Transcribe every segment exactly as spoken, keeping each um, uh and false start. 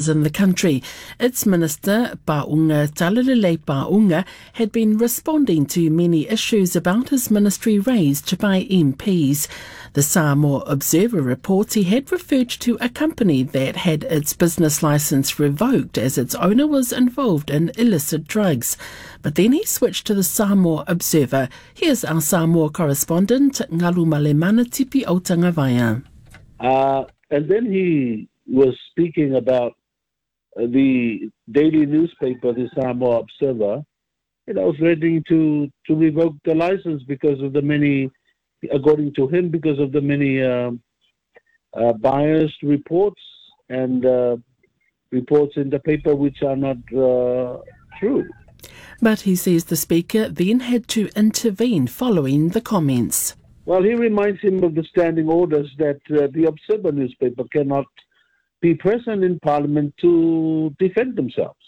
businesses in the country. Its Minister, Paunga Talalele Paunga, had been responding to many issues about his ministry raised by M Ps. The Samoa Observer reports he had referred to a company that had its business licence revoked as its owner was involved in illicit drugs. But then he switched to the Samoa Observer. Here's our Samoa correspondent, Ngalu Malemana Tipi o Tangawaya. Uh, and then he was speaking about uh, the daily newspaper, the Samoa Observer. And I was ready to, to revoke the license because of the many, according to him, because of the many uh, uh, biased reports and uh, reports in the paper which are not uh, true. But he says the Speaker then had to intervene following the comments. Well, he reminds him of the standing orders that uh, the Observer newspaper cannot be present in Parliament to defend themselves.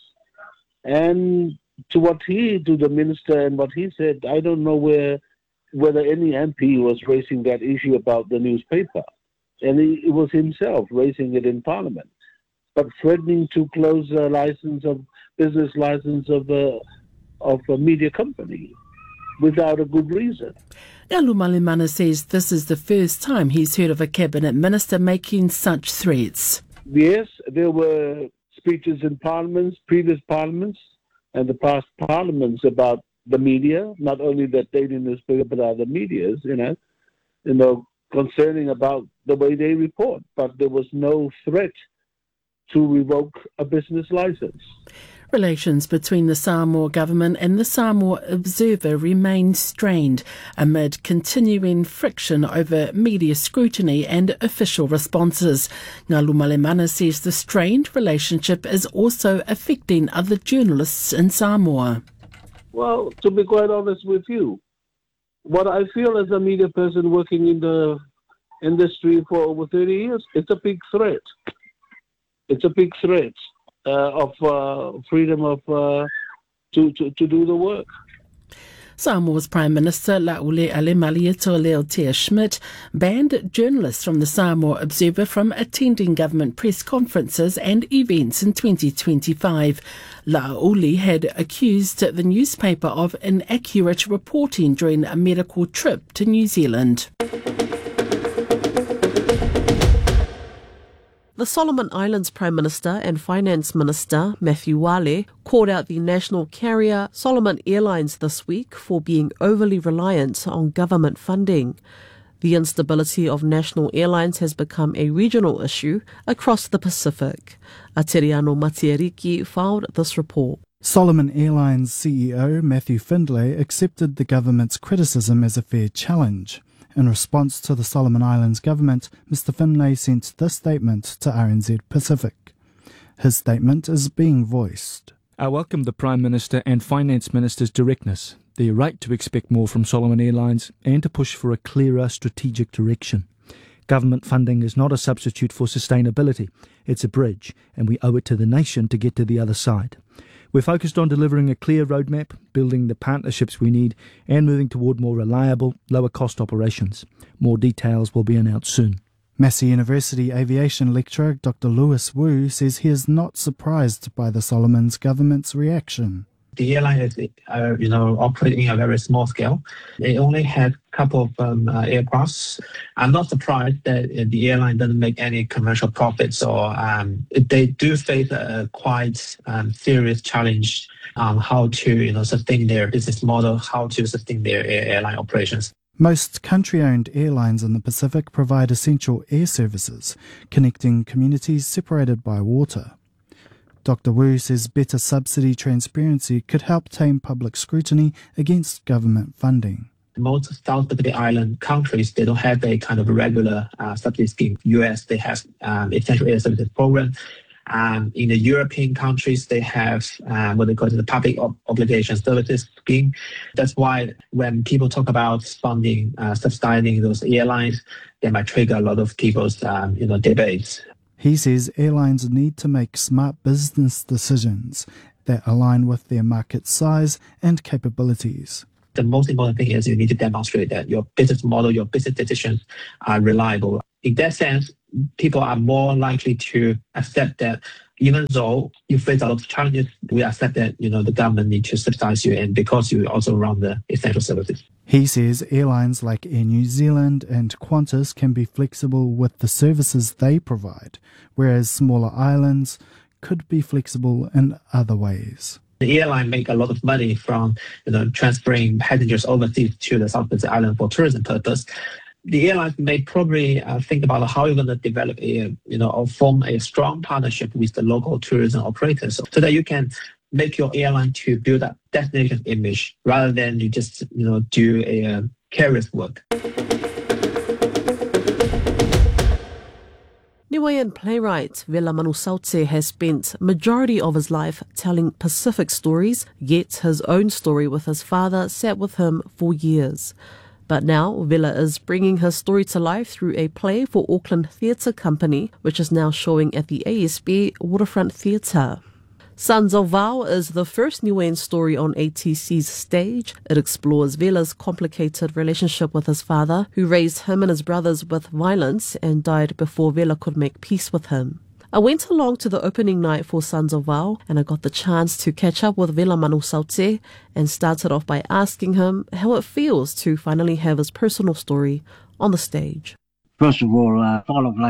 And to what he, to the Minister and what he said, I don't know where whether any M P was raising that issue about the newspaper. And he, it was himself raising it in Parliament. But threatening to close a license of business license of a, of a media company without a good reason. Ngalu Malemana says this is the first time he's heard of a cabinet minister making such threats. Yes, there were speeches in parliaments, previous parliaments, and the past parliaments about the media, not only the daily newspaper, but other medias, you know, you know, concerning about the way they report. But there was no threat to revoke a business license. Relations between the Samoa government and the Samoa Observer remain strained amid continuing friction over media scrutiny and official responses. Ngalu Malemana says the strained relationship is also affecting other journalists in Samoa. Well, to be quite honest with you, what I feel as a media person working in the industry for over thirty years, it's a big threat. It's a big threat. Uh, of uh, freedom of uh, to, to to do the work. Samoa's Prime Minister Laule Alemaliato Leotea Schmidt banned journalists from the Samoa Observer from attending government press conferences and events in twenty twenty-five. Laule had accused the newspaper of inaccurate reporting during a medical trip to New Zealand. The Solomon Islands Prime Minister and Finance Minister, Matthew Wale, called out the national carrier Solomon Airlines this week for being overly reliant on government funding. The instability of national airlines has become a regional issue across the Pacific. Ateriano Matiariki filed this report. Solomon Airlines C E O Matthew Findlay accepted the government's criticism as a fair challenge. In response to the Solomon Islands government, Mister Findlay sent this statement to R N Z Pacific. His statement is being voiced. I welcome the Prime Minister and Finance Minister's directness, their right to expect more from Solomon Airlines and to push for a clearer strategic direction. Government funding is not a substitute for sustainability. It's a bridge, and we owe it to the nation to get to the other side. We're focused on delivering a clear roadmap, building the partnerships we need, and moving toward more reliable, lower-cost operations. More details will be announced soon. Massey University aviation lecturer Doctor Lewis Wu says he is not surprised by the Solomons government's reaction. The airline is, uh, you know, operating a very small scale. They only had a couple of um, uh, aircrafts. I'm not surprised that uh, the airline doesn't make any commercial profits, or um, they do face a quite um, serious challenge on how to, you know, sustain their business model, how to sustain their air- airline operations. Most country-owned airlines in the Pacific provide essential air services, connecting communities separated by water. Doctor Wu says better subsidy transparency could help tame public scrutiny against government funding. Most South Pacific Island countries, they don't have a kind of regular uh, subsidy scheme. U S, they have um, essential air services program. Um, in the European countries, they have um, what they call the public ob- obligation services scheme. That's why when people talk about funding, uh, subsidizing those airlines, they might trigger a lot of people's um, you know, debates. He says airlines need to make smart business decisions that align with their market size and capabilities. The most important thing is you need to demonstrate that your business model, your business decisions are reliable. In that sense, people are more likely to accept that even though you face a lot of challenges, we accept that, you know, the government needs to subsidize you, and because you also run the essential services. He says airlines like Air New Zealand and Qantas can be flexible with the services they provide, whereas smaller islands could be flexible in other ways. The airline make a lot of money from, you know, transferring passengers overseas to the South Pacific Island for tourism purpose. The airlines may probably uh, think about how you're going to develop a, you know, or form a strong partnership with the local tourism operators, so, so that you can make your airline to build a destination image rather than you just, you know, do a uh, carrier's work. Niuean playwright Vila Manusauce has spent majority of his life telling Pacific stories, yet his own story with his father sat with him for years. But now Vila is bringing his story to life through a play for Auckland Theatre Company, which is now showing at the A S B Waterfront Theatre. Sons of Vau is the first Niuean story on A T C's stage. It explores Vila's complicated relationship with his father, who raised him and his brothers with violence and died before Vila could make peace with him. I went along to the opening night for Sons of Vau, and I got the chance to catch up with Vila Manusauce and started off by asking him how it feels to finally have his personal story on the stage. First of all, uh,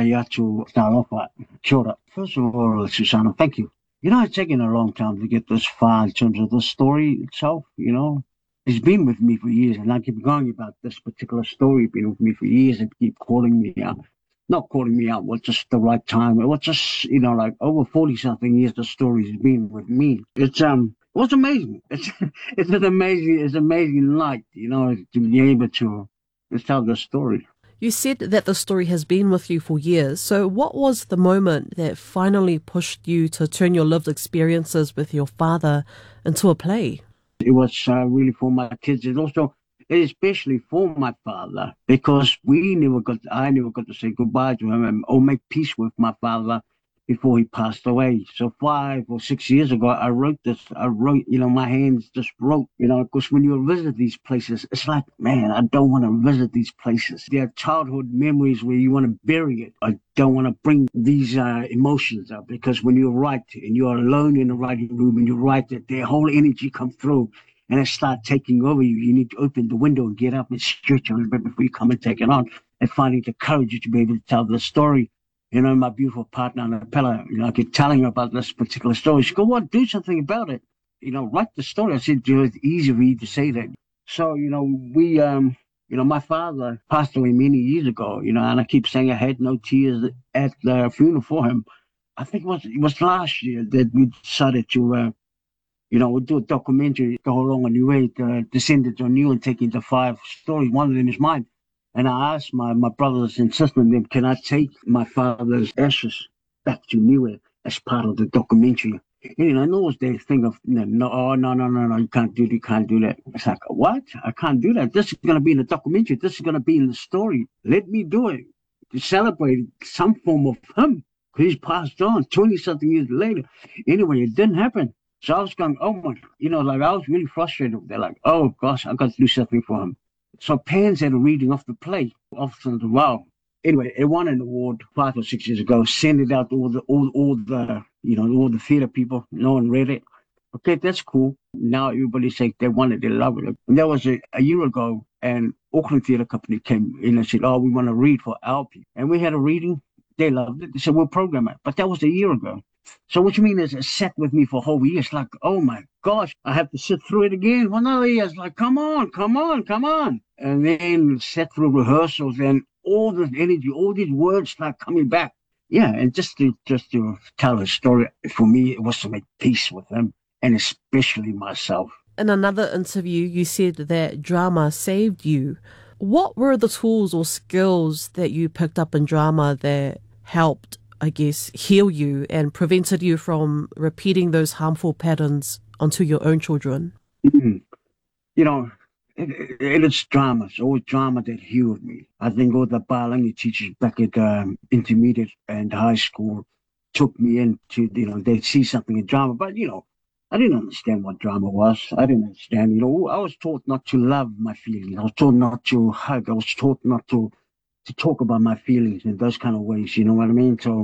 to start off with, kia ora. First of all, Susanna, thank you. You know, it's taken a long time to get this far in terms of the story itself, you know. It's been with me for years, and I keep going about this particular story. It's been with me for years and keep calling me out. Not calling me out, was just the right time. It was just, you know, like over forty-something years the story's been with me. It's, um, it was amazing. It's, it's an amazing, it's an amazing night, you know, to be able to, to tell the story. You said that the story has been with you for years. So what was the moment that finally pushed you to turn your lived experiences with your father into a play? It was uh, really for my kids, and also especially for my father, because we never got, I never got to say goodbye to him and, or make peace with my father before he passed away. So five or six years ago, I wrote this, I wrote, you know, my hands just wrote, you know, because when you visit these places, it's like, man, I don't want to visit these places. They are childhood memories where you want to bury it. I don't want to bring these uh, emotions up, because when you write and you're alone in the writing room and you write it, their whole energy comes through and it starts taking over you. You need to open the window and get up and stretch a little bit before you come and take it on, and finding the courage to be able to tell the story. You know, my beautiful partner, Annapella, you know, I keep telling her about this particular story. She goes, well, do something about it. You know, write the story. I said, it's easy for you to say that. So, you know, we, um, you know, my father passed away many years ago, you know, and I keep saying I had no tears at the funeral for him. I think it was, it was last year that we decided to, uh, you know, we'll do a documentary, go along a new way, uh, Descendants on New, and taking the five stories. One of them is mine. And I asked my, my brothers and sisters, then, can I take my father's ashes back to Niue as part of the documentary? And, you know, I know they think of, you know, no, oh, no, no, no, no, you can't do that, you can't do that. It's like, what? I can't do that. This is going to be in the documentary. This is going to be in the story. Let me do it to celebrate some form of him, because he's passed on twenty-something years later. Anyway, it didn't happen. So I was going, oh, my, you know, like I was really frustrated. They're like, oh, gosh, I got to do something for him. So Pans had a reading of the play, of Sons of Vau. Anyway, it won an award five or six years ago. Sent it out to all the, all, all the, you know, all the theatre people. No one read it. Okay, that's cool. Now everybody say they want it, they love it. And that was a, a year ago, and Auckland Theatre Company came in and said, oh, we want to read for our people. And we had a reading. They loved it. They said, we'll program it. But that was a year ago. So what you mean is it sat with me for a whole year. It's like, oh my gosh, I have to sit through it again for another year. It's like, come on, come on, come on. And then sat through rehearsals, and all this energy, all these words start coming back. Yeah, and just to just to tell a story, for me, it was to make peace with him, and especially myself. In another interview, you said that drama saved you. What were the tools or skills that you picked up in drama that helped, I guess, heal you and prevented you from repeating those harmful patterns onto your own children? Mm-hmm. You know, it, it, it is drama. It's always drama that healed me. I think all the Palangi teachers back at um, intermediate and high school took me into, you know, they'd see something in drama. But, you know, I didn't understand what drama was. I didn't understand, you know, I was taught not to love my feelings. I was taught not to hug. I was taught not to, to talk about my feelings in those kind of ways, you know what I mean? So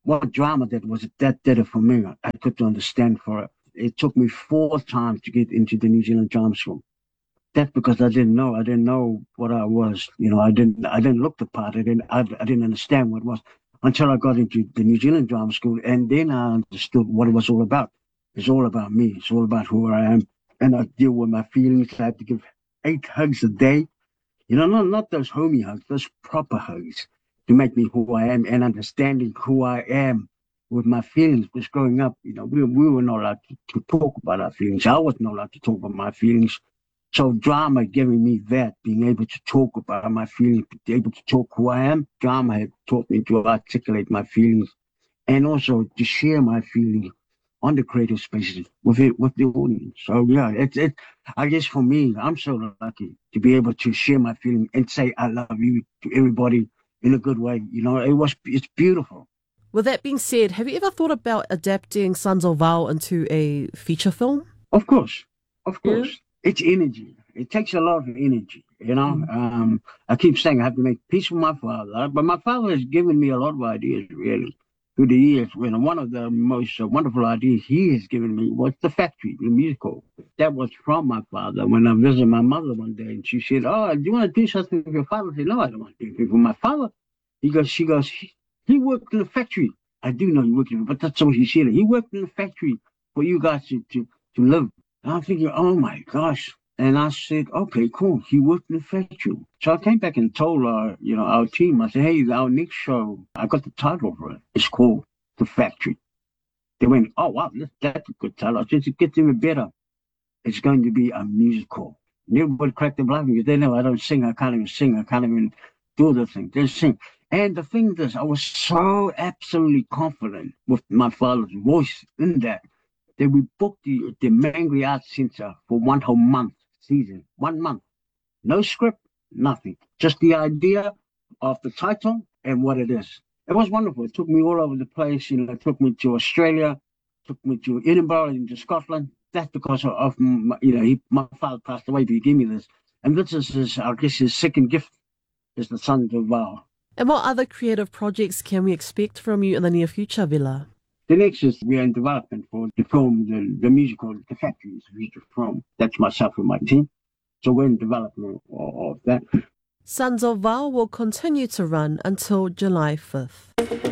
what drama that was, that did it for me. I couldn't understand for it. It took me four times to get into the New Zealand Drama School. That's because I didn't know. I didn't know what I was. You know, I didn't. I didn't look the part. I didn't. I, I didn't understand what it was until I got into the New Zealand Drama School, and then I understood what it was all about. It's all about me. It's all about who I am, and I deal with my feelings. I have to give eight hugs a day. You know, not not those homie hugs, those proper hugs to make me who I am and understanding who I am with my feelings. Because growing up, you know, we we were not allowed to, to talk about our feelings. I was not allowed to talk about my feelings. So drama giving me that, being able to talk about my feelings, being able to talk who I am. Drama had taught me to articulate my feelings and also to share my feelings on the creative spaces with it, with the audience. So yeah, it's it. I guess for me, I'm so lucky to be able to share my feelings and say I love you to everybody in a good way. You know, it was it's beautiful. With that being said, have you ever thought about adapting Sons of Val into a feature film? Of course, of course. Yeah. It's energy. It takes a lot of energy, you know. Mm. Um, I keep saying I have to make peace with my father, but my father has given me a lot of ideas, really, through the years. When one of the most uh, wonderful ideas he has given me was The Factory, the musical. That was from my father. When I visited my mother one day, and she said, "Oh, do you want to do something with your father?" I said, "No, I don't want to do anything with my father." He goes, she goes, he, he worked in the factory. I do know he worked in, but that's what he said. He worked in the factory for you guys to to, to live. And I'm thinking, oh my gosh. And I said, okay, cool. He worked in the factory. So I came back and told our, you know, our team, I said, hey, our next show, I got the title for it. It's called The Factory. They went, oh, wow, that's a good title. I said, it gets even better. It's going to be a musical. And everybody cracked them laughing because they know I don't sing. I can't even sing. I can't even do the thing. They sing. And the thing is, I was so absolutely confident with my father's voice in that. That we booked the, the Mangere Arts Centre for one whole month season. One month. No script, nothing. Just the idea of the title and what it is. It was wonderful. It took me all over the place. You know, it took me to Australia, took me to Edinburgh, into Scotland. That's because of, of my, you know, he, my father passed away, but he gave me this. And this is, his, I guess, his second gift is the Sons of Val. And what other creative projects can we expect from you in the near future, Vila? The next is we are in development for the film, the, the musical, The Factory is a feature film. That's myself and my team. So we're in development of, of that. Sons of Val will continue to run until July fifth.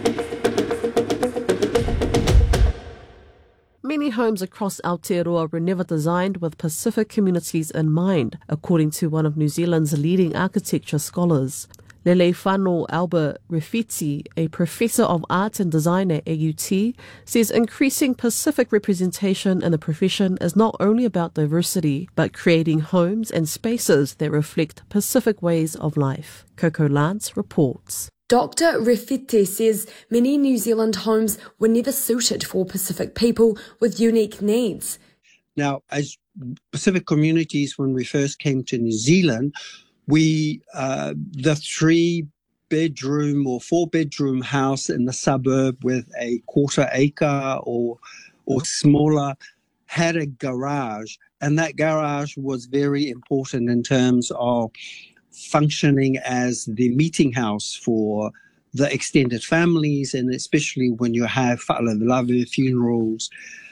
Many homes across Aotearoa were never designed with Pacific communities in mind, according to one of New Zealand's leading architecture scholars. Lele Whano Albert Refiti, a professor of art and design at A U T, says increasing Pacific representation in the profession is not only about diversity, but creating homes and spaces that reflect Pacific ways of life. Coco Lance reports. Doctor Refiti says many New Zealand homes were never suited for Pacific people with unique needs. Now, as Pacific communities, when we first came to New Zealand, we, uh, the three bedroom or four bedroom house in the suburb with a quarter acre or, or smaller had a garage. And that garage was very important in terms of functioning as the meeting house for the extended families. And especially when you have whaalalawe funerals,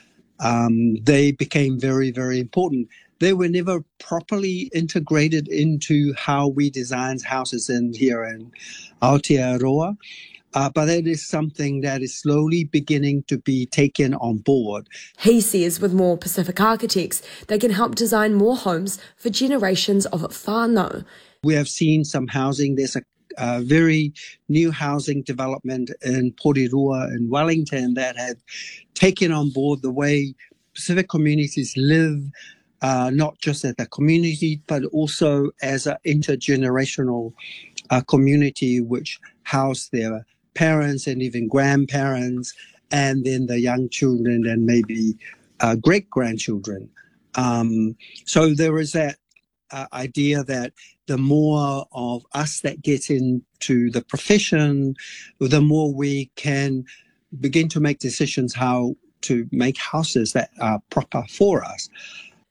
um, they became very, very important. They were never properly integrated into how we design houses in here in Aotearoa, uh, but that is something that is slowly beginning to be taken on board. He says with more Pacific architects, they can help design more homes for generations of whānau. We have seen some housing. There's a uh, very new housing development in Porirua in Wellington that had taken on board the way Pacific communities live, Uh, not just as a community, but also as an intergenerational uh, community which house their parents and even grandparents, and then the young children and maybe uh, great-grandchildren. Um, so there is that uh, idea that the more of us that get into the profession, the more we can begin to make decisions how to make houses that are proper for us.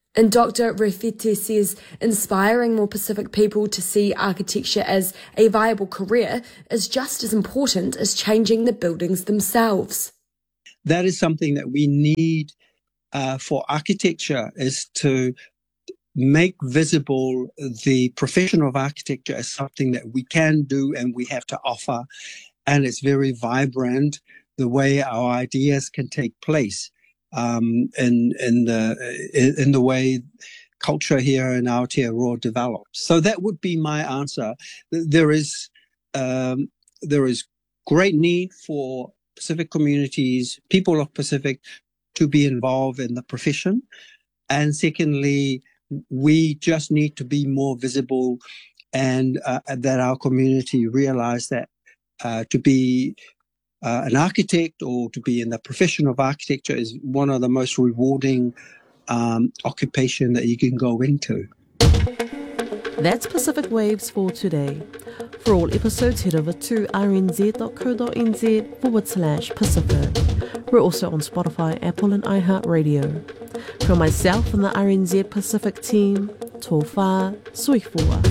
And Doctor Rafete says inspiring more Pacific people to see architecture as a viable career is just as important as changing the buildings themselves. That is something that we need uh, for architecture, is to make visible the profession of architecture as something that we can do and we have to offer. And it's very vibrant, the way our ideas can take place. Um, in in the in the way culture here in Aotearoa develops. So that would be my answer. There is um, there is great need for Pacific communities, people of Pacific, to be involved in the profession, and secondly, we just need to be more visible, and uh, that our community realize that uh, to be Uh, an architect or to be in the profession of architecture is one of the most rewarding um, occupation that you can go into. That's Pacific Waves for today. For all episodes, head over to rnz.co.nz forward slash Pacific. We're also on Spotify, Apple and iHeartRadio. From myself and the R N Z Pacific team, tō whā, soifua.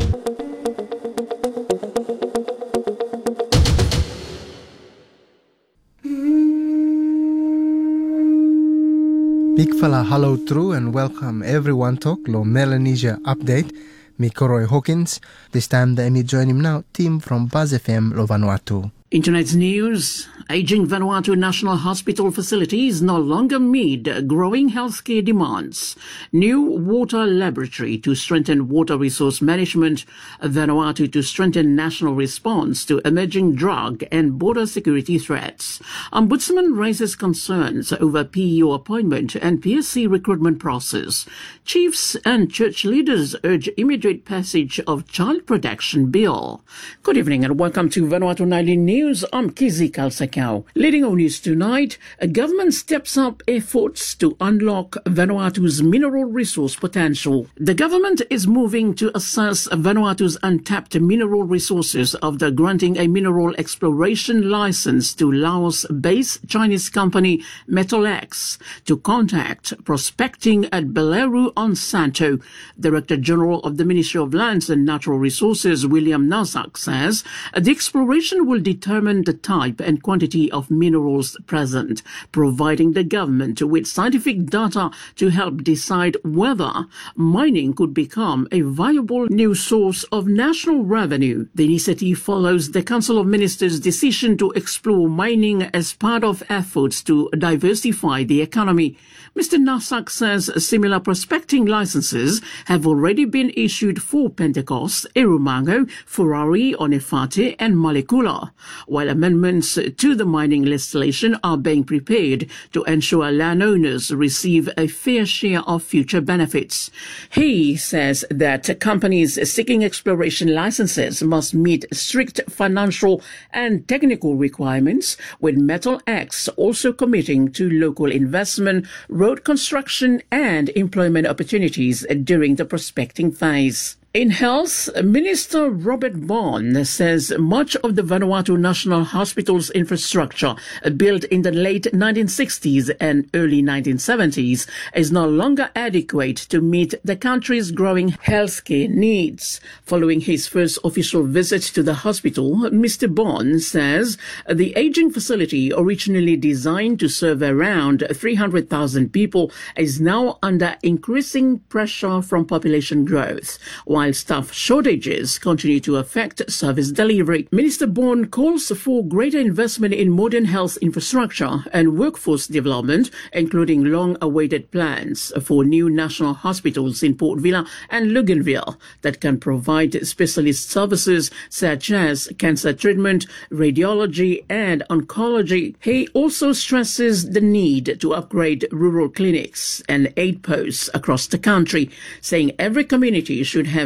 Big fella hello true and welcome everyone to Lo Melanesia Update. Me Koroi Hawkins. This time the me join him now, team from Buzz F M Lo Vanuatu. Internet news. Aging Vanuatu National Hospital facilities no longer meet growing healthcare demands. New water laboratory to strengthen water resource management. Vanuatu to strengthen national response to emerging drug and border security threats. Ombudsman raises concerns over P E O appointment and P S C recruitment process. Chiefs and church leaders urge immediate passage of Child Protection Bill. Good evening and welcome to Vanuatu Nightly News. I'm Kizi Kalsakau. Leading on news tonight, a government steps up efforts to unlock Vanuatu's mineral resource potential. The government is moving to assess Vanuatu's untapped mineral resources after granting a mineral exploration license to Laos-based Chinese company Metalex to contact prospecting at Beleru on Santo. Director General of the Ministry of Lands and Natural Resources, William Nazak, says the exploration will determine the type and quantity of minerals present, providing the government with scientific data to help decide whether mining could become a viable new source of national revenue. The initiative follows the Council of Ministers' decision to explore mining as part of efforts to diversify the economy. Mister Nasak says similar prospecting licenses have already been issued for Pentecost, Erumango, Ferrari, Onefate and Malekula, while amendments to the mining legislation are being prepared to ensure landowners receive a fair share of future benefits. He says that companies seeking exploration licenses must meet strict financial and technical requirements, with Metal X also committing to local investment, road construction and employment opportunities during the prospecting phase. In health, Minister Robert Bond says much of the Vanuatu National Hospital's infrastructure, built in the late nineteen sixties and early nineteen seventies, is no longer adequate to meet the country's growing healthcare needs. Following his first official visit to the hospital, Mister Bond says the aging facility, originally designed to serve around three hundred thousand people, is now under increasing pressure from population growth, while staff shortages continue to affect service delivery. Minister Bond calls for greater investment in modern health infrastructure and workforce development, including long-awaited plans for new national hospitals in Port Vila and Luganville that can provide specialist services such as cancer treatment, radiology and oncology. He also stresses the need to upgrade rural clinics and aid posts across the country, saying every community should have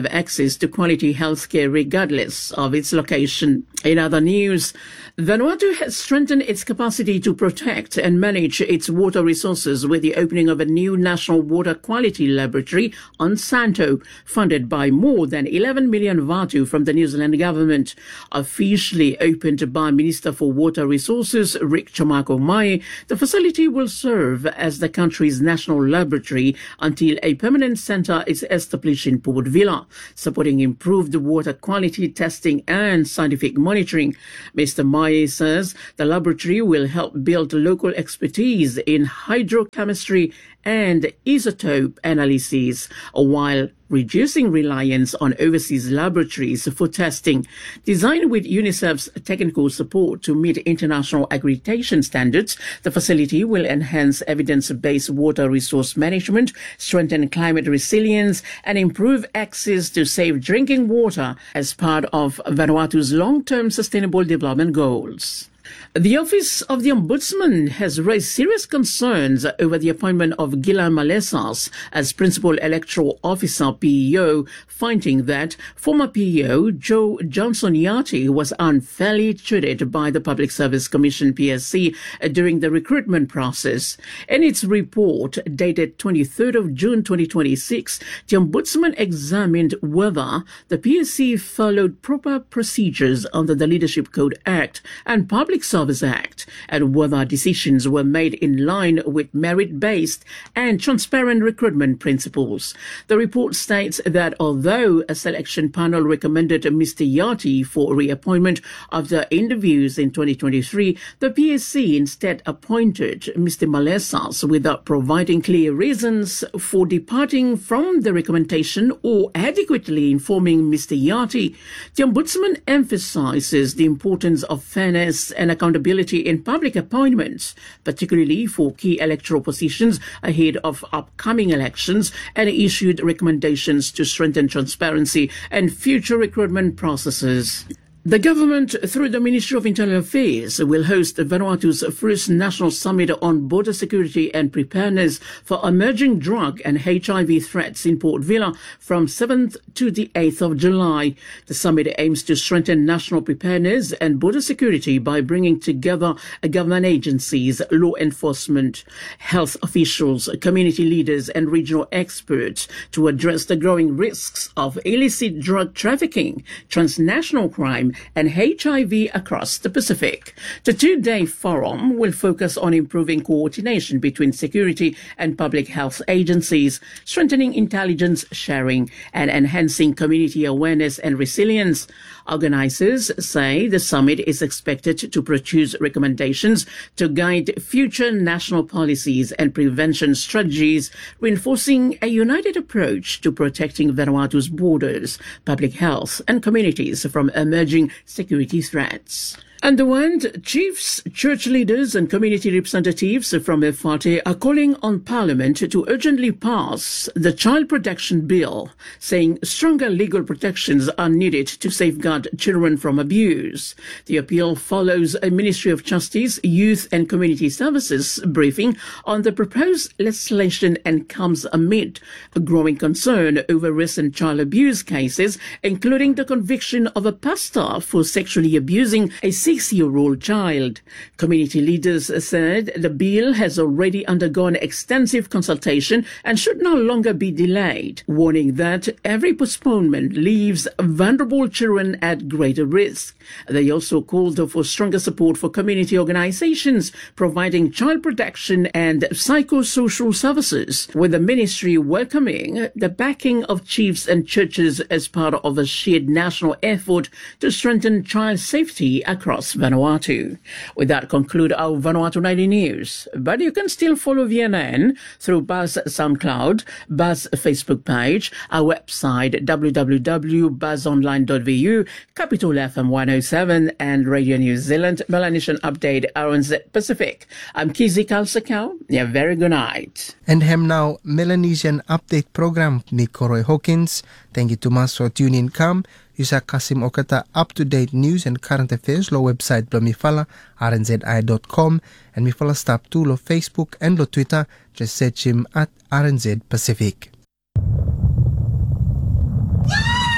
access to quality healthcare regardless of its location. In other news, Vanuatu has strengthened its capacity to protect and manage its water resources with the opening of a new national water quality laboratory on Santo, funded by more than eleven million vatu from the New Zealand government. Officially opened by Minister for Water Resources Rick Chamako Mai, the facility will serve as the country's national laboratory until a permanent centre is established in Port Vila, supporting improved water quality testing and scientific monitoring. Mister Mai says the laboratory will help build local expertise in hydrochemistry and isotope analyses, while reducing reliance on overseas laboratories for testing. Designed with UNICEF's technical support to meet international accreditation standards, the facility will enhance evidence-based water resource management, strengthen climate resilience, and improve access to safe drinking water as part of Vanuatu's long-term sustainable development goals. The Office of the Ombudsman has raised serious concerns over the appointment of Gilan Malesas as Principal Electoral Officer P E O, finding that former P E O Joe Johnson Yati was unfairly treated by the Public Service Commission P S C during the recruitment process. In its report dated twenty-third of June twenty twenty-six, the Ombudsman examined whether the P S C followed proper procedures under the Leadership Code Act and Public Service Act, and whether decisions were made in line with merit-based and transparent recruitment principles. The report states that although a selection panel recommended Mister Yati for reappointment after interviews in twenty twenty-three, the P S C instead appointed Mister Malesas without providing clear reasons for departing from the recommendation or adequately informing Mister Yati. The Ombudsman emphasizes the importance of fairness and accountability in public appointments, particularly for key electoral positions ahead of upcoming elections, and issued recommendations to strengthen transparency and future recruitment processes. The government, through the Ministry of Internal Affairs, will host Vanuatu's first national summit on border security and preparedness for emerging drug and H I V threats in Port Vila from seventh to the eighth of July. The summit aims to strengthen national preparedness and border security by bringing together government agencies, law enforcement, health officials, community leaders and regional experts to address the growing risks of illicit drug trafficking, transnational crime, and H I V across the Pacific. The two-day forum will focus on improving coordination between security and public health agencies, strengthening intelligence sharing, and enhancing community awareness and resilience. Organizers say the summit is expected to produce recommendations to guide future national policies and prevention strategies, reinforcing a united approach to protecting Vanuatu's borders, public health, and communities from emerging security threats. On the one hand, chiefs, church leaders and community representatives from F A T E are calling on Parliament to urgently pass the Child Protection Bill, saying stronger legal protections are needed to safeguard children from abuse. The appeal follows a Ministry of Justice, Youth and Community Services briefing on the proposed legislation and comes amid a growing concern over recent child abuse cases, including the conviction of a pastor for sexually abusing a six-year-old child. Community leaders said the bill has already undergone extensive consultation and should no longer be delayed, warning that every postponement leaves vulnerable children at greater risk. They also called for stronger support for community organizations providing child protection and psychosocial services, with the ministry welcoming the backing of chiefs and churches as part of a shared national effort to strengthen child safety across Vanuatu. With that, conclude our Vanuatu ninety News. But you can still follow V N N through Buzz SoundCloud, Buzz Facebook page, our website w w w dot buzz online dot v u, Capital F M one oh seven, and Radio New Zealand Melanesian Update R N Z Pacific. I'm Kizi Kalsakau. Yeah, very good night. And hem now Melanesian Update program ni Koroi Hawkins. Thank you to mas for tuning come. Yusa Kasim Okata up-to-date news and current affairs lo website lo mifala r n z i dot com and mifala stop to lo Facebook and lo Twitter. Just search him at R N Z Pacific.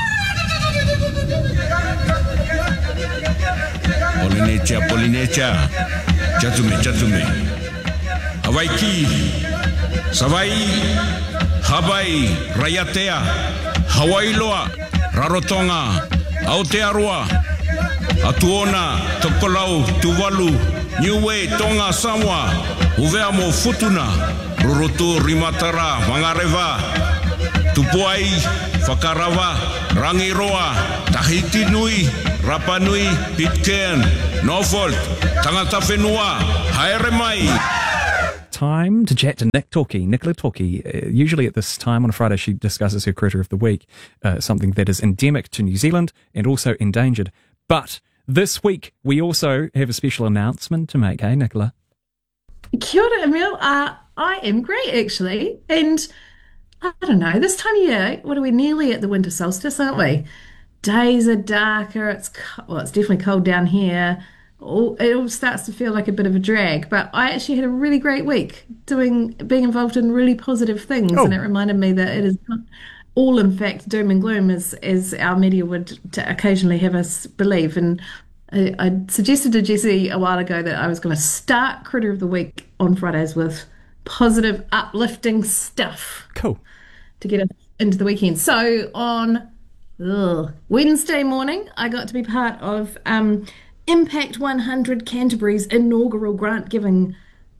Polynesia, Polynesia. Jatume, jatume. Hawaiki, Savai, Hawaii, Rayatea, Hawailoa, Rarotonga, Aotearoa, Atuona, Tokolau, Tuvalu, Niue, Tonga, Samoa, Uveamo, Futuna, Rurutu, Rimatara, Mangareva, Tupuai, Whakarava, Rangiroa, Tahiti Nui, Rapa Nui, Pitcairn, Norfolk, Tangata Whenua, Haere Mai. Time to chat to Nick Toki, Nicola Toki. Uh, usually at this time on a Friday, she discusses her Critter of the Week, uh, something that is endemic to New Zealand and also endangered. But this week, we also have a special announcement to make. Hey, Nicola? Kia ora, Emil. Uh, I am great, actually. And I don't know, this time of year, what are we, nearly at the winter solstice, aren't we? Days are darker. It's co- well, it's definitely cold down here. All, it all starts to feel like a bit of a drag, but I actually had a really great week doing being involved in really positive things, oh. and it reminded me that it is not all, in fact, doom and gloom as as our media would to occasionally have us believe. And I, I suggested to Jesse a while ago that I was going to start Critter of the Week on Fridays with positive, uplifting stuff. Cool. To get us into the weekend. So on ugh, Wednesday morning, I got to be part of um, Impact one hundred Canterbury's inaugural grant giving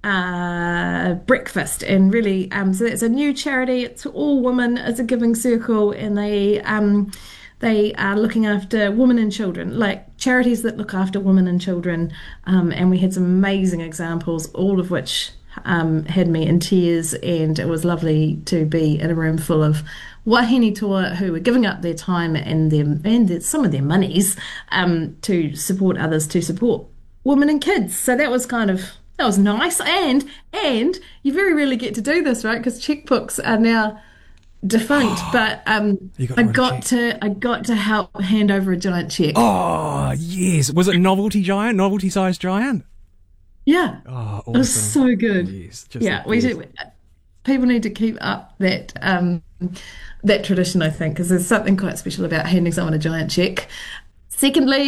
uh, breakfast, and really, um, so it's a new charity. It's all women. It's a giving circle, and they um, they are looking after women and children, like charities that look after women and children. Um, and we had some amazing examples, all of which um, had me in tears, and it was lovely to be in a room full of wahine toa who were giving up their time and their and their, some of their monies um, to support others, to support women and kids. So that was kind of that was nice, and and you very rarely get to do this, right? Because checkbooks are now defunct. but um, got I got to I got to help hand over a giant check. Oh yes, was it novelty giant, novelty sized giant? Yeah. Oh, awesome. It was so good. Yes, just yeah, we should, people need to keep up that um, that tradition, I think, because there's something quite special about handing someone a giant check. Secondly,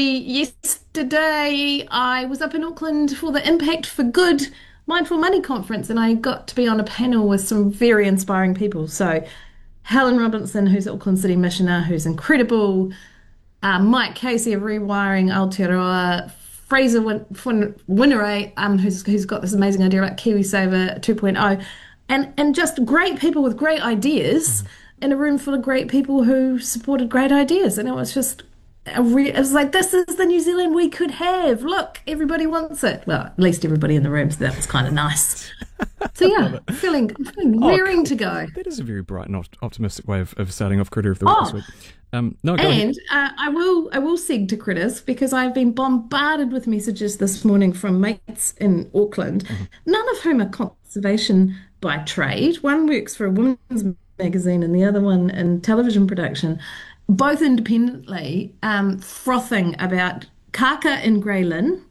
yesterday I was up in Auckland for the Impact for Good Mindful Money Conference, and I got to be on a panel with some very inspiring people. So Helen Robinson, who's Auckland City Missioner, who's incredible, uh, Mike Casey of Rewiring Aotearoa, Fraser Win- Winneray, um, who's who's got this amazing idea about KiwiSaver two point oh, and and just great people with great ideas mm. in a room full of great people who supported great ideas, and it was just a re- it was like, this is the New Zealand we could have. Look, everybody wants it. Well, at least everybody in the room, so that was kind of nice. So yeah, feeling feeling oh, raring cool. to go. That is a very bright and optimistic way of, of starting off Critter of the Week oh. this week. Um, no, go and uh, I will I will seg to critters, because I've been bombarded with messages this morning from mates in Auckland, mm-hmm. none of whom are conservation by trade. One works for a women's magazine and the other one in television production, both independently, um, frothing about kaka in Grey Lynn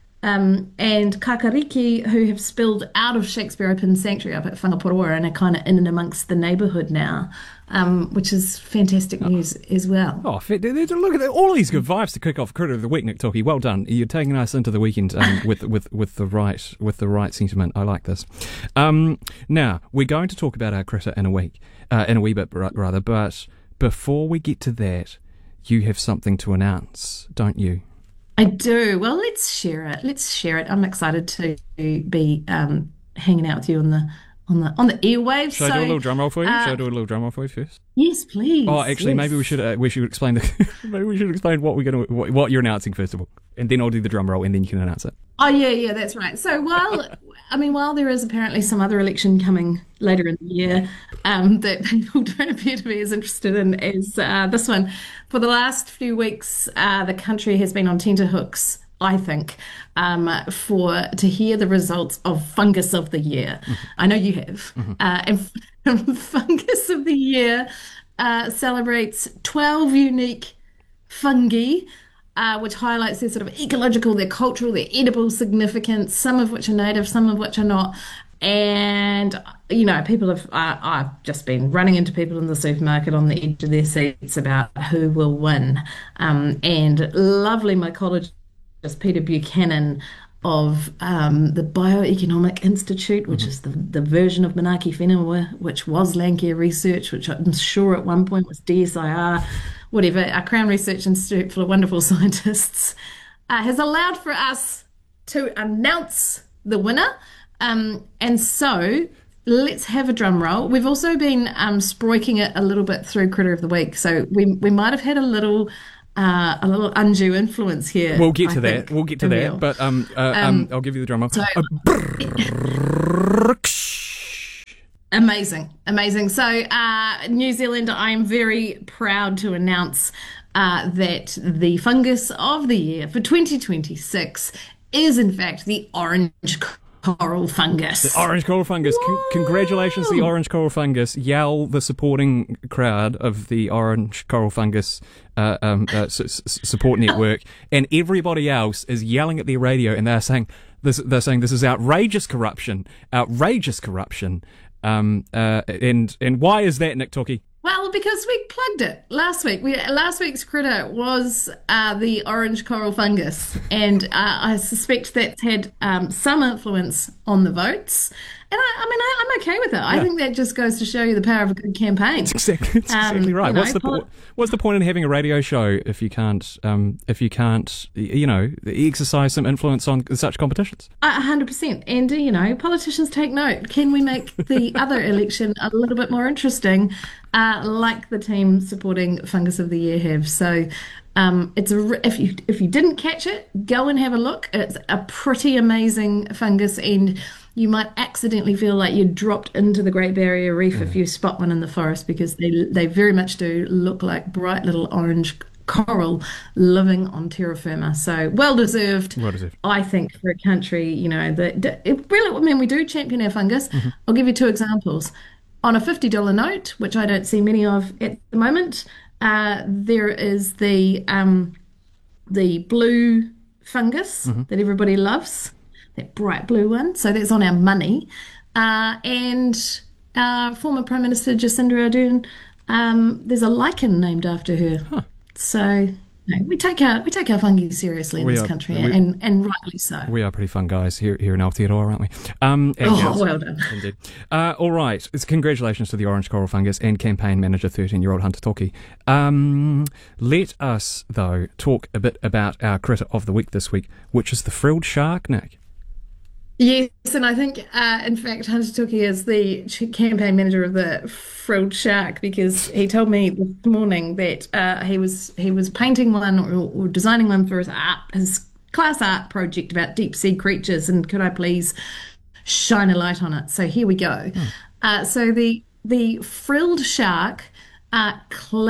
um, and kakariki, who have spilled out of Shakespeare Open Sanctuary up at Whangaporora and are kind of in and amongst the neighbourhood now. Um, which is fantastic news oh. as well. Oh, look at all these good vibes to kick off Critter of the Week, Nick Toki. Well done. You're taking us into the weekend um, with with with the right with the right sentiment. I like this. Um, now we're going to talk about our critter in a week, uh, in a wee bit rather. But before we get to that, you have something to announce, don't you? I do. Well, let's share it. Let's share it. I'm excited to be um, hanging out with you on the. On the on the airwaves. Should so, I do a little drum roll for you? Uh, Should I do a little drum roll for you first? Yes, please. Oh, actually, yes. maybe we should uh, we should explain the maybe we should explain what we're going to what, what you're announcing first of all, and then I'll do the drum roll, and then you can announce it. Oh yeah, yeah, that's right. So while I mean, while there is apparently some other election coming later in the year um, that people don't appear to be as interested in as uh, this one, for the last few weeks, uh, the country has been on tenterhooks, I think, um, for to hear the results of Fungus of the Year. Mm-hmm. I know you have. Mm-hmm. Uh, and Fungus of the Year uh, celebrates twelve unique fungi, uh, which highlights their sort of ecological, their cultural, their edible significance, some of which are native, some of which are not. And, you know, people have, uh, I've just been running into people in the supermarket on the edge of their seats about who will win. Um, and lovely mycologist Peter Buchanan of um, the Bioeconomic Institute, which mm-hmm. is the, the version of Manaaki Whenua, which was Landcare Research, which I'm sure at one point was D S I R, whatever, our Crown Research Institute full of wonderful scientists, uh, has allowed for us to announce the winner. Um, and so let's have a drum roll. We've also been um, sproiking it a little bit through Critter of the Week, so we we might have had a little... Uh, a little undue influence here. We'll get I to think, that. We'll get to that. Emil. But um, uh, um, um, I'll give you the drum roll. So, uh, amazing, amazing. So, uh, New Zealand, I am very proud to announce uh, that the fungus of the year for twenty twenty-six is, in fact, the orange coral fungus. The orange coral fungus. Con- congratulations, the orange coral fungus. Yell the supporting crowd of the orange coral fungus uh, um, uh, s- s- support network, and everybody else is yelling at their radio, and they're saying this. They're saying this is outrageous corruption. Outrageous corruption. Um, uh, and and why is that, Nick Toki? Well, because we plugged it last week. We, last week's critter was uh, the orange coral fungus, and uh, I suspect that's had um, some influence on the votes. And I, I mean, I, I'm okay with it. I Yeah. think that just goes to show you the power of a good campaign. That's exactly, that's Um, exactly right. you know, what's the poli- po- what's the point in having a radio show if you can't um, if you can't y- you know exercise some influence on such competitions? A hundred percent. And, you know, politicians take note. Can we make the other election a little bit more interesting, uh, like the team supporting Fungus of the Year have? So um, it's a, re- if you if you didn't catch it, go and have a look. It's a pretty amazing fungus, and you might accidentally feel like you dropped into the Great Barrier Reef mm. if you spot one in the forest, because they they very much do look like bright little orange coral living on terra firma. So well deserved, well deserved. I think, for a country, you know, that, that it really, I mean, we do champion our fungus. Mm-hmm. I'll give you two examples. On a fifty dollars note, which I don't see many of at the moment, uh, there is the um, the blue fungus mm-hmm. that everybody loves, that bright blue one. So that's on our money. Uh, and uh, former Prime Minister Jacinda Ardern, um, there's a lichen named after her. Huh. So no, we take our we take our fungi seriously in we this are, country, we, and, and rightly so. We are pretty fun guys here here in Aotearoa, aren't we? Um, and oh, yes, well done. Indeed. Uh, all right. It's congratulations to the orange coral fungus and campaign manager, thirteen-year-old Hunter Toki. Um, let us, though, talk a bit about our critter of the week this week, which is the frilled shark, Nick. Yes, and I think, uh, in fact, Hunter Toki is the ch- campaign manager of the frilled shark, because he told me this morning that uh, he was he was painting one or, or designing one for his art, his class art project about deep sea creatures, and could I please shine a light on it? So here we go. Hmm. Uh, so the the frilled shark, uh,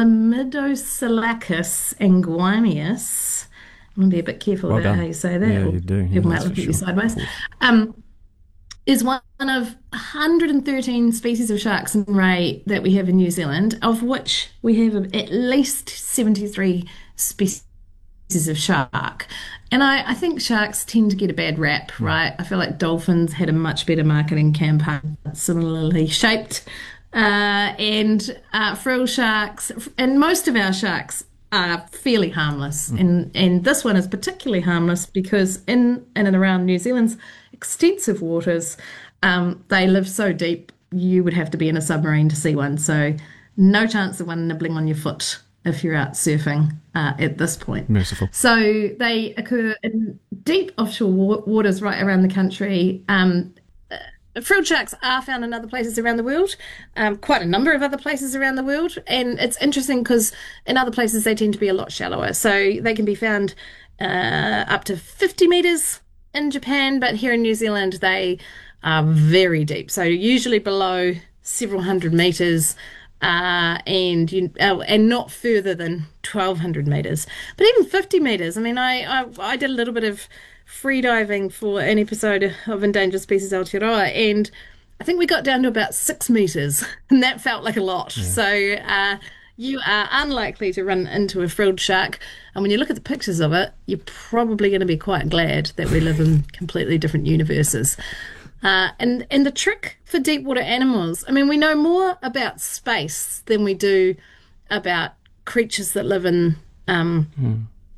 Chlamydococcus anguineus. I'm going to be a bit careful well about done. how you say that. Yeah, you do. Yeah, people might look at you sideways. Um, is one of one hundred thirteen species of sharks and ray that we have in New Zealand, of which we have at least seventy-three species of shark. And I, I think sharks tend to get a bad rap, right? I feel like dolphins had a much better marketing campaign, similarly shaped. Uh, and uh, frill sharks, and most of our sharks are fairly harmless, mm. and and this one is particularly harmless because in, in and around New Zealand's extensive waters, um, they live so deep you would have to be in a submarine to see one. So no chance of one nibbling on your foot if you're out surfing uh, at this point. Merciful. So they occur in deep offshore wa- waters right around the country. Um, Frilled sharks are found in other places around the world, um, quite a number of other places around the world. And it's interesting because in other places they tend to be a lot shallower. So they can be found uh, up to fifty metres in Japan, but here in New Zealand they are very deep. So usually below several hundred metres uh, and you, uh, and not further than twelve hundred metres. But even fifty metres, I mean, I, I, I did a little bit of free diving for an episode of Endangered Species Aotearoa, and I think we got down to about six metres, and that felt like a lot. Yeah. So uh, you are unlikely to run into a frilled shark, and when you look at the pictures of it, you're probably going to be quite glad that we live in completely different universes. Uh, and, and the trick for deep water animals, I mean, we know more about space than we do about creatures that live in um, mm.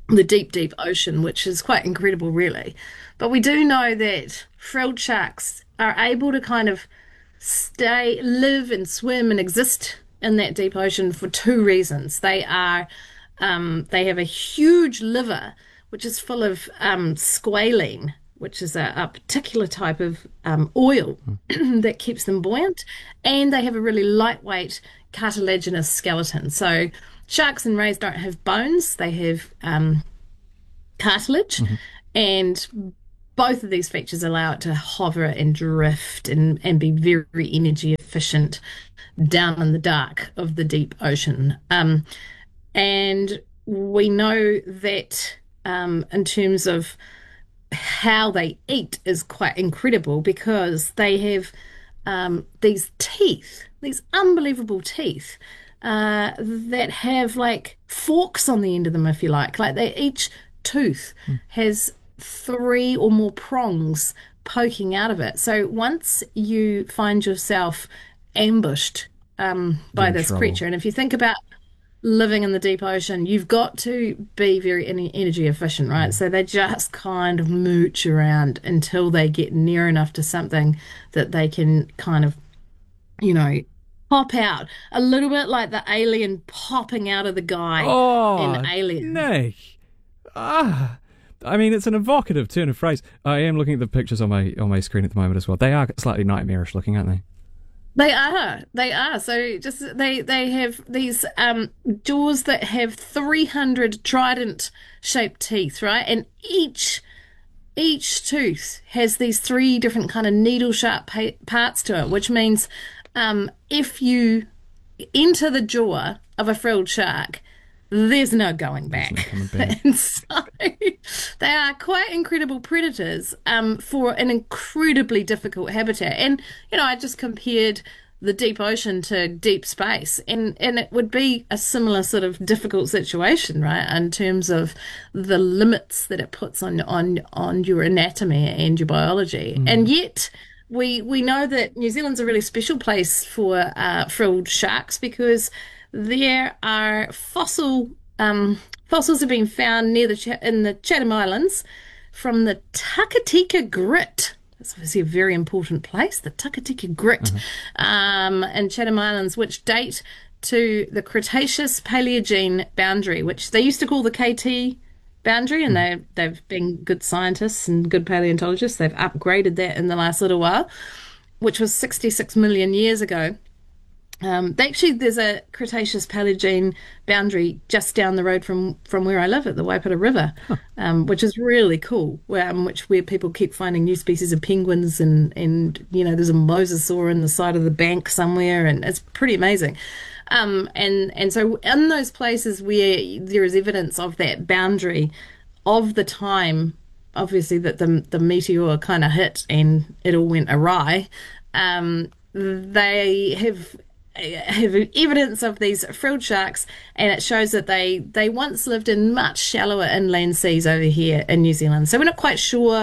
the deep, deep ocean, which is quite incredible, really. But we do know that frilled sharks are able to kind of stay, live and swim and exist in that deep ocean for two reasons. They are, um, they have a huge liver, which is full of um, squalene, which is a, a particular type of um, oil that keeps them buoyant, and they have a really lightweight cartilaginous skeleton. So sharks and rays don't have bones, they have um, cartilage, mm-hmm. and both of these features allow it to hover and drift and, and be very energy efficient down in the dark of the deep ocean. Um, and we know that um, in terms of how they eat is quite incredible, because they have um, these teeth, these unbelievable teeth uh, that have like forks on the end of them, if you like. Like they, each tooth mm. has three or more prongs poking out of it. So once you find yourself ambushed um, by this trouble. creature, and if you think about living in the deep ocean, you've got to be very energy efficient, right? So they just kind of mooch around until they get near enough to something that they can kind of, you know, pop out. A little bit like the alien popping out of the guy oh, in Alien. Nick. Ah. I mean, it's an evocative turn of phrase. I am looking at the pictures on my on my screen at the moment as well. They are slightly nightmarish looking, aren't they? They are. They are. So just they they have these um, jaws that have three hundred trident-shaped teeth, right? And each each tooth has these three different kind of needle-sharp pa- parts to it, which means um, if you enter the jaw of a frilled shark, there's no going back. No coming back. And so they are quite incredible predators um, for an incredibly difficult habitat. And, you know, I just compared the deep ocean to deep space, and, and it would be a similar sort of difficult situation, right, in terms of the limits that it puts on on, on your anatomy and your biology. Mm. And yet we we know that New Zealand's a really special place for uh, frilled sharks, because there are fossil um, fossils have been found near the Ch- in the Chatham Islands from the Takatika Grit. That's obviously a very important place, the Takatika Grit, mm-hmm. um, in Chatham Islands, which date to the Cretaceous Paleogene boundary, which they used to call the K T boundary, and mm-hmm. they they've been good scientists and good paleontologists. They've upgraded that in the last little while, which was sixty-six million years ago. Um, they actually, there's a Cretaceous Paleogene boundary just down the road from, from where I live at the Waipara River, huh. um, which is really cool, where, um, which where people keep finding new species of penguins, and, and you know, there's a mosasaur in the side of the bank somewhere, and it's pretty amazing. Um, and, and so in those places where there is evidence of that boundary of the time, obviously, that the, the meteor kind of hit and it all went awry, um, they have... have evidence of these frilled sharks, and it shows that they they once lived in much shallower inland seas over here in New Zealand. So we're not quite sure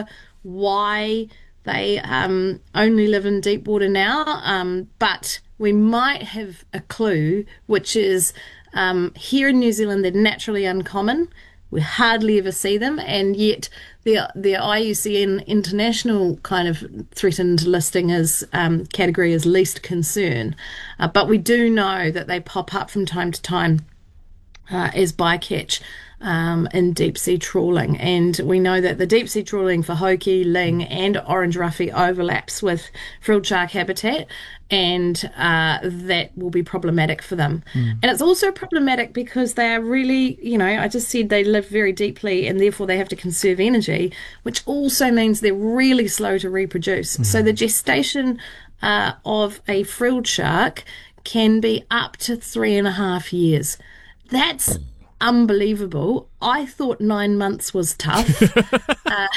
why they um, only live in deep water now, um, but we might have a clue, which is um, here in New Zealand they're naturally uncommon. We hardly ever see them, and yet the the I U C N international kind of threatened listing is um, category is least concern. Uh, but we do know that they pop up from time to time uh, as bycatch um, in deep sea trawling, and we know that the deep sea trawling for hoki, ling, and orange roughy overlaps with frilled shark habitat, and uh, that will be problematic for them. Mm. And it's also problematic because they are really, you know, I just said they live very deeply, and therefore they have to conserve energy, which also means they're really slow to reproduce. Mm. So the gestation uh, of a frilled shark can be up to three and a half years. That's unbelievable. I thought nine months was tough. uh,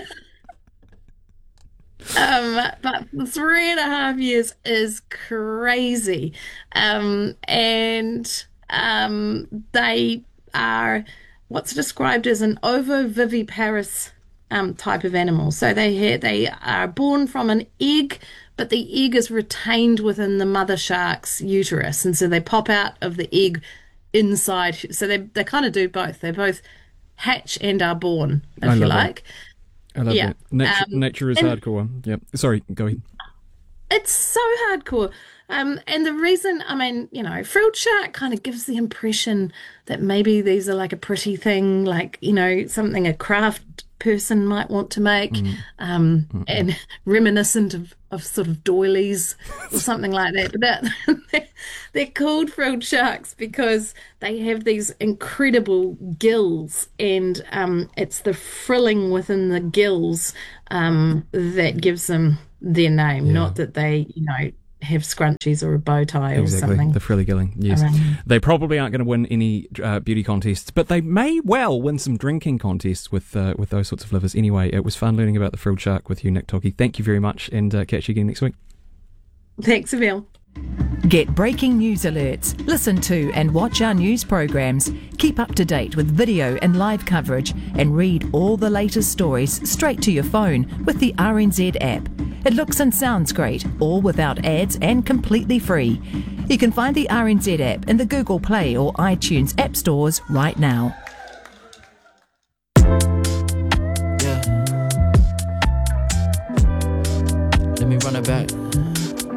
Um, but three and a half years is crazy. Um, and um, they are what's described as an ovoviviparous um, type of animal. So they ha- they are born from an egg, but the egg is retained within the mother shark's uterus. And so they pop out of the egg inside. So they, they kind of do both. They both hatch and are born, if I you love like. That. I love yeah. that. Nature, Um, nature is and- hardcore. Yep. Sorry, go ahead. It's so hardcore. Um, and the reason, I mean, you know, frilled shark kind of gives the impression that maybe these are like a pretty thing, like, you know, something a craft person might want to make, Mm. um, Mm-mm. and reminiscent of, of sort of doilies or something like that. But that, they're, they're called frilled sharks because they have these incredible gills, and um, it's the frilling within the gills um, that gives them their name, Yeah. not that they, you know, have scrunchies or a bow tie or Exactly, something. the frilly gilling, yes. around. They probably aren't going to win any uh, beauty contests, but they may well win some drinking contests with uh, with those sorts of livers. Anyway, it was fun learning about the frilled shark with you, Nick Toki. Thank you very much, and uh, catch you again next week. Thanks, Emil. Get breaking news alerts, listen to and watch our news programs, keep up to date with video and live coverage, and read all the latest stories straight to your phone with the R N Z app. It looks and sounds great, all without ads and completely free. You can find the R N Z app in the Google Play or iTunes app stores right now. Yeah. Let me run it back.